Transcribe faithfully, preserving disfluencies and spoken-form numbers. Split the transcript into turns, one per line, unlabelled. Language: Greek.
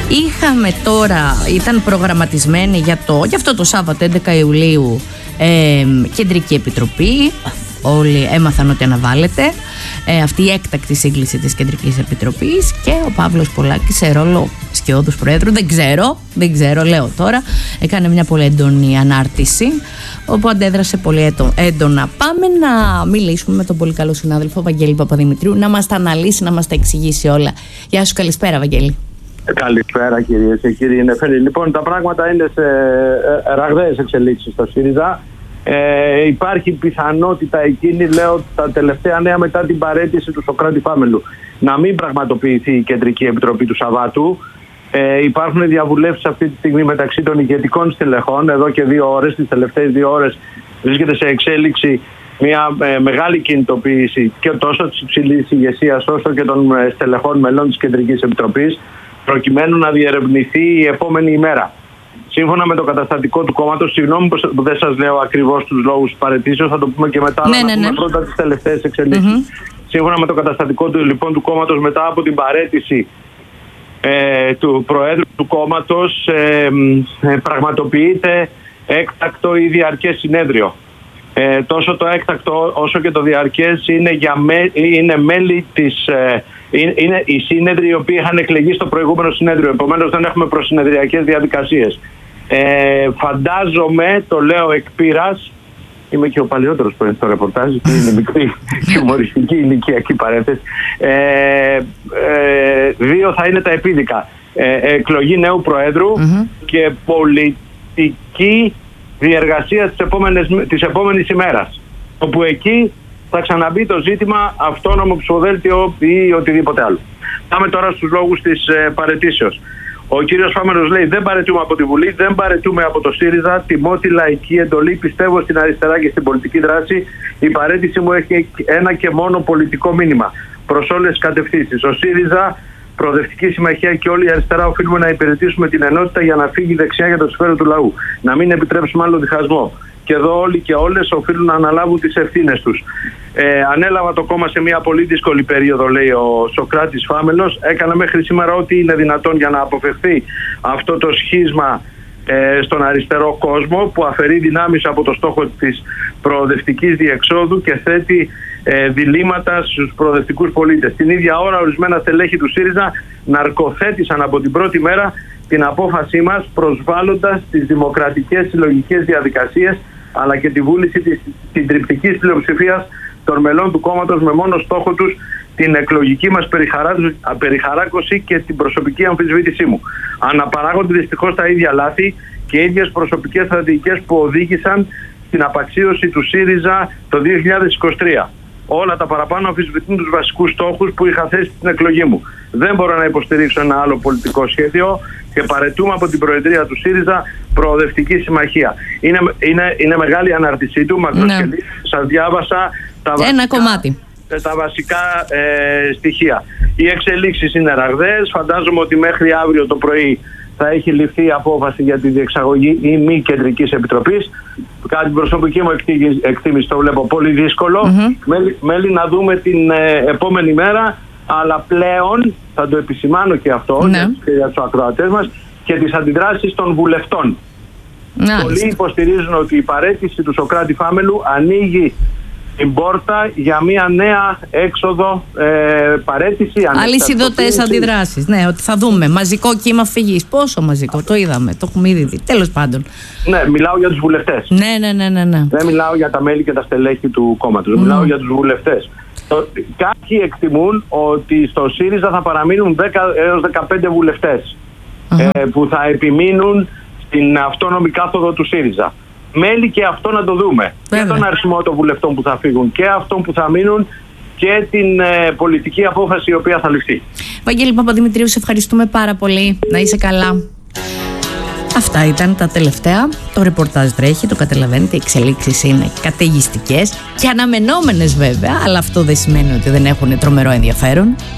Είχαμε τώρα, ήταν προγραμματισμένη για, το, για αυτό το Σάββατο έντεκα Ιουλίου ε, Κεντρική Επιτροπή. Όλοι έμαθαν ότι αναβάλλεται ε, αυτή η έκτακτη σύγκληση της Κεντρικής Επιτροπής και ο Παύλος Πολάκης σε ρόλο σκιώδους Προέδρου, δεν ξέρω, δεν ξέρω, λέω τώρα, έκανε μια πολύ έντονη ανάρτηση όπου αντέδρασε πολύ έντονα. Πάμε να μιλήσουμε με τον πολύ καλό συνάδελφο Βαγγέλη Παπαδημητρίου να μας τα αναλύσει, να μας τα εξηγήσει όλα. Γεια σου, καλησπέρα Βαγγέλη.
Καλησπέρα κυρίες και κύριοι Νεφέλη. Λοιπόν, τα πράγματα είναι σε ραγδαίες εξελίξεις στο ΣΥΡΙΖΑ. Ε, υπάρχει πιθανότητα εκείνη, λέω, τα τελευταία νέα μετά την παραίτηση του Σωκράτη Φάμελου, να μην πραγματοποιηθεί η Κεντρική Επιτροπή του Σαββάτου. Ε, υπάρχουν διαβουλεύσεις αυτή τη στιγμή μεταξύ των ηγετικών στελεχών. Εδώ και δύο ώρες, τις τελευταίες δύο ώρες, βρίσκεται σε εξέλιξη μια ε, μεγάλη κινητοποίηση και τόσο της υψηλής ηγεσίας όσο και των ε, στελεχών μελών της Κεντρικής Επιτροπής, προκειμένου να διερευνηθεί η επόμενη ημέρα. Σύμφωνα με το καταστατικό του κόμματος, συγγνώμη που δεν σας λέω ακριβώς τους λόγους παραιτήσεως, θα το πούμε και μετά,
ναι,
αλλά
ναι,
να πούμε
ναι.
πρώτα τις τελευταίες εξελίξεις. Mm-hmm. Σύμφωνα με το καταστατικό του, λοιπόν, του κόμματος, μετά από την παραίτηση ε, του Προέδρου του κόμματος, ε, ε, πραγματοποιείται έκτακτο ή διαρκές συνέδριο. Ε, τόσο το έκτακτο όσο και το διαρκές είναι, για με, είναι μέλη της... Ε, είναι οι σύνεδροι οι οποίοι είχαν εκλεγεί στο προηγούμενο συνέδριο. Επομένως δεν έχουμε προσυνεδριακές διαδικασίες. Ε, φαντάζομαι, το λέω εκ πείρας, είμαι και ο παλιότερος που είναι στο ρεπορτάζ, και είναι μικρή χιουμοριστική ηλικιακή παρένθεση. Ε, ε, δύο θα είναι τα επίδικα. Ε, εκλογή νέου Προέδρου mm-hmm. και πολιτική διεργασία της επόμενης, της επόμενης ημέρας. Όπου εκεί θα ξαναμπεί το ζήτημα αυτόνομο ψηφοδέλτιο ή οτιδήποτε άλλο. Πάμε τώρα στους λόγους της ε, παραιτήσεως. Ο κύριος Φάμελος λέει: δεν παραιτούμε από τη Βουλή, δεν παραιτούμε από το ΣΥΡΙΖΑ. Τιμώ τη λαϊκή εντολή, πιστεύω στην αριστερά και στην πολιτική δράση. Η παραίτηση μου έχει ένα και μόνο πολιτικό μήνυμα προς όλες τις κατευθύνσεις. Ο ΣΥΡΙΖΑ, Προοδευτική Συμμαχία και όλη η αριστερά οφείλουμε να υπηρετήσουμε την ενότητα για να φύγει η δεξιά για το συμφέρον του λαού. Να μην επιτρέψουμε άλλο διχασμό. Και εδώ όλοι και όλες οφείλουν να αναλάβουν τις ευθύνες τους. Ε, ανέλαβα το κόμμα σε μια πολύ δύσκολη περίοδο, λέει ο Σωκράτης Φάμελος. Έκανα μέχρι σήμερα ό,τι είναι δυνατόν για να αποφευθεί αυτό το σχίσμα ε, στον αριστερό κόσμο που αφαιρεί δυνάμεις από το στόχο της προοδευτικής διεξόδου και θέτει ε, διλήμματα στους προοδευτικούς πολίτες. Την ίδια ώρα ορισμένα στελέχη του ΣΥΡΙΖΑ ναρκοθέτησαν από την πρώτη μέρα την απόφασή μας, προσβάλλοντας τις δημοκρατικές συλλογικές διαδικασίες αλλά και τη βούληση της συντριπτικής πλειοψηφίας των μελών του κόμματος με μόνο στόχο τους την εκλογική μας περιχαράκωση και την προσωπική αμφισβήτησή μου. Αναπαράγονται δυστυχώς τα ίδια λάθη και ίδιες προσωπικές στρατηγικές που οδήγησαν στην απαξίωση του ΣΥΡΙΖΑ το δύο χιλιάδες είκοσι τρία. Όλα τα παραπάνω αμφισβητούν τους βασικούς στόχους που είχα θέσει στην εκλογή μου. Δεν μπορώ να υποστηρίξω ένα άλλο πολιτικό σχέδιο και παραιτούμε από την Προεδρία του ΣΥΡΙΖΑ Προοδευτική Συμμαχία. Είναι, είναι, είναι μεγάλη ανάρτησή του, μακροσκελή. Ναι. Σας διάβασα τα βασικά,
ένα κομμάτι.
τα βασικά ε, στοιχεία. Οι εξελίξεις είναι ραγδαίες. Φαντάζομαι ότι μέχρι αύριο το πρωί θα έχει ληφθεί η απόφαση για τη διεξαγωγή ή μη Κεντρικής Επιτροπής. Κατά την προσωπική μου εκτίμηση το βλέπω πολύ δύσκολο. Mm-hmm. Μέλη, μέλη να δούμε την ε, επόμενη μέρα, αλλά πλέον θα το επισημάνω και αυτό ναι. για, για τους ακροατές μας και τις αντιδράσεις των βουλευτών. Nice. Πολλοί υποστηρίζουν ότι η παραίτηση του Σωκράτη Φάμελου ανοίγει την πόρτα για μια νέα έξοδο ε, παραίτηση.
Αλυσιδωτές αντιδράσεις. Ναι, ότι θα δούμε. Μαζικό κύμα φυγής. Πόσο μαζικό, το είδαμε, το έχουμε ήδη δει. Τέλος πάντων.
Ναι, μιλάω για τους βουλευτές.
Ναι, ναι, ναι, ναι, ναι.
Δεν μιλάω για τα μέλη και τα στελέχη του κόμματος. Mm. Μιλάω για τους βουλευτές. Κάποιοι εκτιμούν ότι στο ΣΥΡΙΖΑ θα παραμείνουν δέκα έως δεκαπέντε βουλευτές uh-huh. ε, που θα επιμείνουν στην αυτόνομη κάθοδο του ΣΥΡΙΖΑ. Μέλη και αυτό να το δούμε. Βέβαια. Και τον αριθμό των βουλευτών που θα φύγουν και αυτών που θα μείνουν και την ε, πολιτική απόφαση η οποία θα ληφθεί.
Βαγγέλη Παπαδημητρίου, σε ευχαριστούμε πάρα πολύ. Να είσαι καλά. Αυτά ήταν τα τελευταία. Το ρεπορτάζ τρέχει, το καταλαβαίνετε. Οι εξελίξεις είναι καταιγιστικές και αναμενόμενες βέβαια, αλλά αυτό δεν σημαίνει ότι δεν έχουν τρομερό ενδιαφέρον.